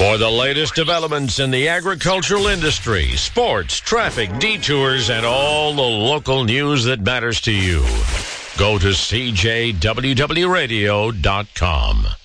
For the latest developments in the agricultural industry, sports, traffic, detours, and all the local news that matters to you, go to CJWWRadio.com.